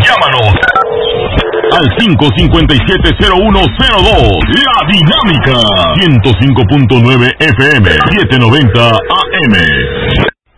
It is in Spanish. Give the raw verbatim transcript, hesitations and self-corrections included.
Llámanos al cinco cinco siete cero uno cero dos. La Dinámica ciento cinco punto nueve F M, setecientos noventa A M.